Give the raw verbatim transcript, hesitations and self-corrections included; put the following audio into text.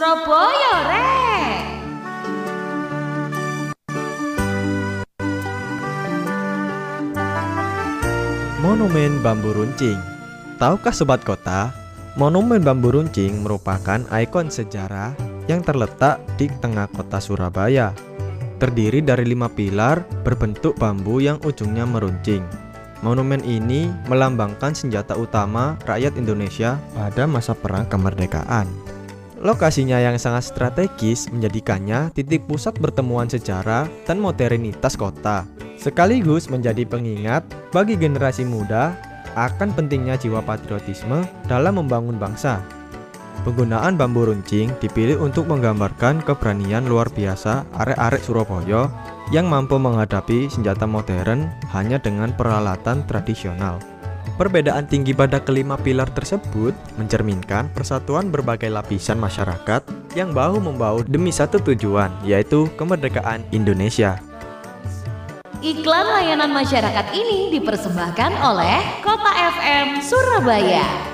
Surabaya rek. Monumen Bambu Runcing. Tahukah Sobat Kota, Monumen Bambu Runcing merupakan ikon sejarah yang terletak di tengah kota Surabaya. Terdiri dari lima pilar berbentuk bambu yang ujungnya meruncing. Monumen ini melambangkan senjata utama rakyat Indonesia pada masa perang kemerdekaan. Lokasinya yang sangat strategis menjadikannya titik pusat pertemuan sejarah dan modernitas kota, sekaligus menjadi pengingat bagi generasi muda akan pentingnya jiwa patriotisme dalam membangun bangsa. Penggunaan bambu runcing dipilih untuk menggambarkan keberanian luar biasa arek-arek Surabaya yang mampu menghadapi senjata modern hanya dengan peralatan tradisional. Perbedaan tinggi pada kelima pilar tersebut mencerminkan persatuan berbagai lapisan masyarakat yang bahu-membahu demi satu tujuan, yaitu kemerdekaan Indonesia. Iklan layanan masyarakat ini dipersembahkan oleh Kota F M Surabaya.